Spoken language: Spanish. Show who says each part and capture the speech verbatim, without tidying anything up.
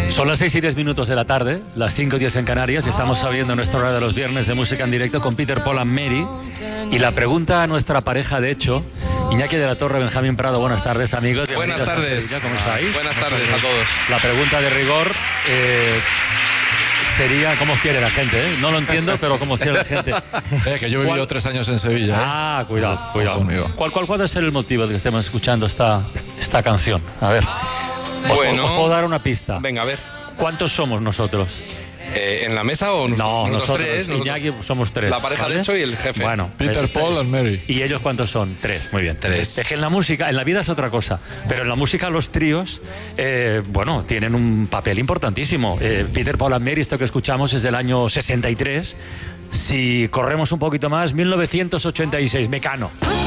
Speaker 1: Son las seis y diez minutos de la tarde, las cinco y diez en Canarias, y estamos sabiendo nuestra hora de los viernes de música en directo con Peter, Paul and Mary. Y la pregunta a nuestra pareja, de hecho, Iñaki de la Torre, Benjamín Prado, buenas tardes, amigos.
Speaker 2: Buenas tardes.
Speaker 1: Sevilla, ¿cómo estáis?
Speaker 2: Buenas tardes a todos.
Speaker 1: La pregunta de rigor eh, sería, ¿cómo quiere la gente? Eh? No lo entiendo, pero ¿cómo quiere la gente?
Speaker 3: Eh, que yo he vivido tres años en Sevilla. ¿eh?
Speaker 1: Ah, cuidado, cuidado.
Speaker 3: Conmigo.
Speaker 1: ¿Cuál, cuál puede ser el motivo de que estemos escuchando esta, esta canción? A ver. Os,
Speaker 2: Bueno.
Speaker 1: os puedo dar una pista.
Speaker 2: Venga, a ver.
Speaker 1: ¿Cuántos somos nosotros?
Speaker 2: Eh, ¿En la mesa o
Speaker 1: No,
Speaker 2: nosotros,
Speaker 1: nosotros,
Speaker 2: tres?
Speaker 1: Iñaki,
Speaker 2: Nosotros-
Speaker 1: somos tres.
Speaker 2: La pareja
Speaker 1: ¿vale?
Speaker 2: de hecho y el jefe.
Speaker 1: Bueno,
Speaker 3: Peter,
Speaker 1: eh,
Speaker 3: Paul and Mary.
Speaker 1: ¿Y ellos cuántos son? Tres, muy bien.
Speaker 2: Tres.
Speaker 1: Es que en la música, en la vida es otra cosa, pero en la música los tríos, eh, bueno, tienen un papel importantísimo. Eh, Peter, Paul and Mary, esto que escuchamos es del año sesenta y tres. Si corremos un poquito más, mil novecientos ochenta y seis, Mecano.